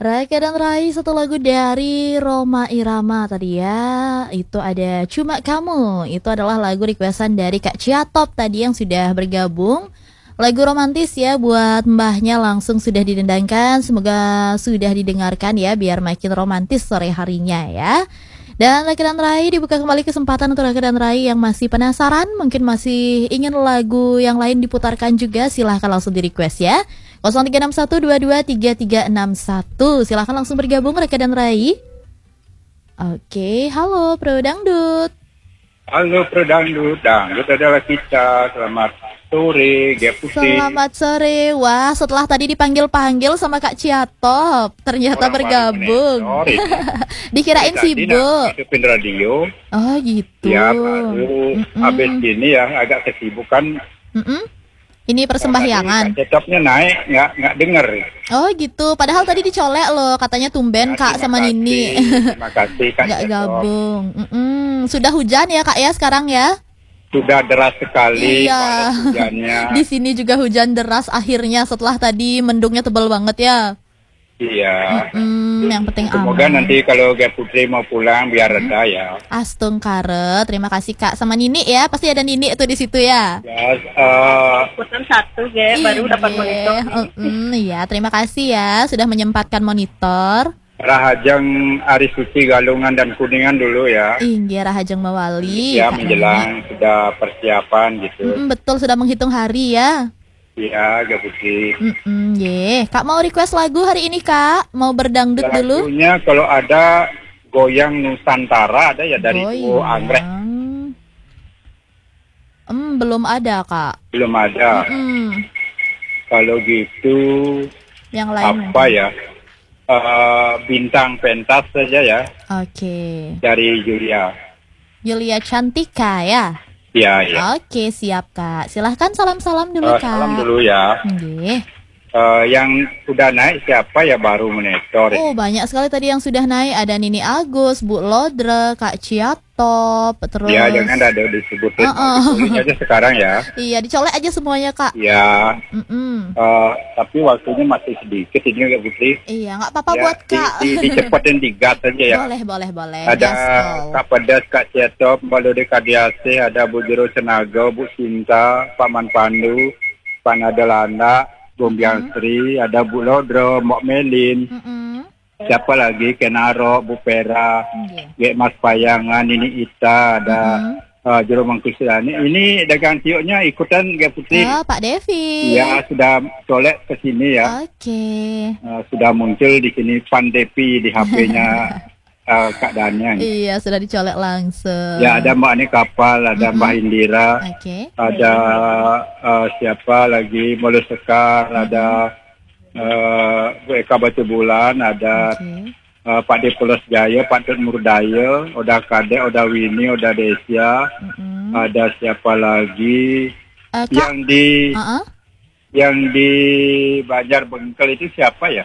Raka dan Rai, satu lagu dari Roma Irama tadi ya. Itu ada Cuma Kamu. Itu adalah lagu requestan dari Kak Ciatop tadi yang sudah bergabung. Lagu romantis ya buat mbahnya langsung sudah didendangkan. Semoga sudah didengarkan ya biar makin romantis sore harinya ya. Dan Raka dan Rai dibuka kembali kesempatan untuk Raka dan Rai yang masih penasaran, mungkin masih ingin lagu yang lain diputarkan juga, silahkan langsung di request ya. 0361223361. Silahkan langsung bergabung Raka dan Rai. Oke, halo Pro Dangdut. Halo Pro Dangdut, Dangdut adalah kita. Selamat sore, Gek Putih. Selamat sore. Wah, setelah tadi dipanggil-panggil sama Kak Ciatop, ternyata Orang bergabung. baru Dikirain sibuk. hidupin radio. Oh gitu. Ya baru habis ini ya agak kesibukan. Ini persembahyangan. Cecopnya naik, nggak denger. Oh gitu. Padahal tadi dicolek loh, katanya tumben Kak sama Nini. Terima kasih Kak. Nggak Cecop. gabung. Sudah hujan ya Kak ya sekarang ya? Sudah deras sekali Iya. hujannya. Di sini juga hujan deras akhirnya setelah tadi mendungnya tebal banget ya. Iya. Yang penting Semoga aman. nanti kalau Gek Putri mau pulang biar reda ya. Astung Kare, terima kasih Kak sama Nini ya. Pasti ada Nini tuh di situ ya. Ya, Putan satu baru dapat monitor. Iya, terima kasih ya sudah menyempatkan monitor. Rahajang Ari Suci Galungan dan Kuningan dulu ya. Iya, Rahajeng Mawali. Ya Kak menjelang sudah persiapan gitu. Nini. Betul, sudah menghitung hari ya. Iya, Gak Putih. Kak mau request lagu hari ini Kak? Mau berdangdut dulu? Lagunya kalau ada Goyang Nusantara ada ya dari Duo Anggrek. Belum ada Kak. Belum ada. Kalau gitu Yang lain apa ya? Bintang pentas saja ya Oke. dari Julia. Yulia Cantika ya. Iya, ya. Oke, siap Kak. Silahkan salam-salam dulu Kak. Salam dulu ya. Nggih. Yang sudah naik siapa ya baru monitor. Oh, banyak sekali tadi yang sudah naik. Ada Nini Agus, Bu Lodre, Kak Ciatop, terus Ya, jangan ada disebutin. Ditulis aja sekarang ya. Iya, dicolek aja semuanya Kak. Ya. Tapi waktunya masih sedikit ini Gak Putri. Iya, nggak apa-apa Ya, buat Kak. dicepetin digas saja ya. Boleh. Ada Gaspol. Kak Pedas, Kak Ciatop, Mbak Lode Kadiase, ada Bu Jero Cenaga, Bu Sinta, Pak Manpandu, Pak Nadalana, Gombiang Sri, ada Bu Lodro, Mok Melin, siapa lagi, Kenaro, Bu Pera, Gek Mas Payangan, ini Ita, ada Jero Mangkusiani. Ini dagang tiuknya ikutan Gak Putri. Oh, Pak Devi. Ya, sudah colek ke sini ya. Oke. Sudah muncul di sini Pandepi di HP-nya Kak Danian. Iya, sudah dicolek langsung. Ya, ada Mbak Ani Kapal, ada Mbak Indira, Oke. ada siapa lagi, Molo Sekar, ada Bu Eka Batu Bulan, ada Pak Depolos Jaya, Pak Tut Murdaya, Oda Kade, Oda Wini, Oda Desia, ada siapa lagi, Kak, yang di Banjar Bengkel itu siapa ya?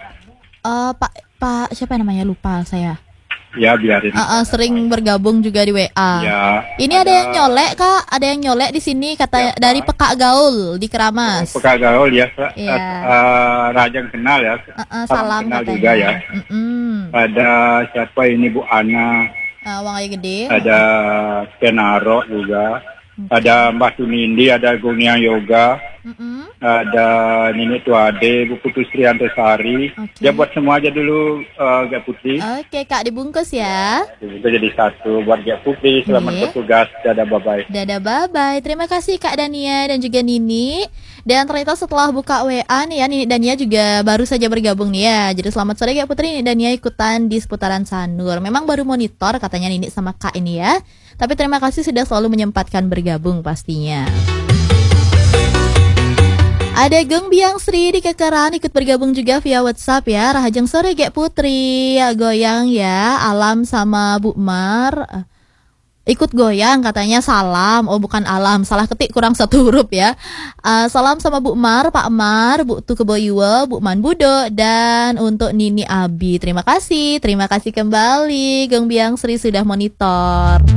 Pak siapa namanya, lupa saya. Ya biarin. Sering bergabung juga di WA. Ya. Ini ada yang nyolek Kak, ada yang nyolek di sini kata dari Pekak Gaul di Keramas. Pekak Gaul ya. Iya. Rajang kenal ya. Salam kenal katanya. juga ya. Ada siapa ini Bu Ana. Wangai Gede. Ada Kenaro juga. Ada Mbak Sunindi, ada Gunia Yoga. Ada Nini Tuade, Bu Putu Sri Antasari. Ya buat semua aja dulu Gak Putri. Oke Kak, dibungkus ya. Itu jadi satu buat Gak Putri. Selamat bertugas. Dadah bye-bye. Dadah bye-bye. Terima kasih Kak Dania dan juga Nini. Dan ternyata setelah buka WA nih ya, Nini Dania juga baru saja bergabung nih ya. Jadi selamat sore Gak Putri, Nini Dania ikutan di seputaran Sanur. Memang baru monitor katanya Nini sama Kak ini ya. Tapi terima kasih sudah selalu menyempatkan bergabung pastinya. Ada Geng Biang Sri di Kekeran ikut bergabung juga via WhatsApp ya. Rahajeng sore Gek Putri, goyang ya. Alam sama Bu Mar ikut goyang katanya, salam. Oh bukan Alam, salah ketik, kurang satu huruf ya. Salam sama Bu Mar, Pak Mar, Bu Tukeboyuwe, Bu Man Budo, dan untuk Nini Abi. Terima kasih kembali Geng Biang Sri sudah monitor.